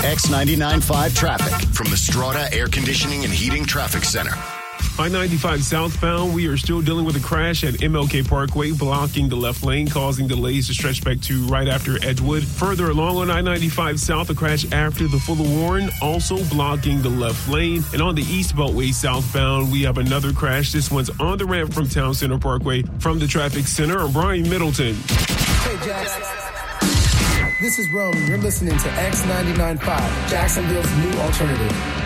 X99.5 traffic from the Strata Air Conditioning and Heating Traffic Center. I-95 southbound, we are still dealing with a crash at MLK Parkway, blocking the left lane, causing delays to stretch back to right after Edgewood. Further along on I-95 south, a crash after the Fuller Warren, also blocking the left lane. And on the East Beltway southbound, we have another crash. This one's on the ramp from Town Center Parkway. From the traffic center, I'm Brian Middleton. Hey, Jax. This is Roman. You're listening to X99.5, Jacksonville's new alternative.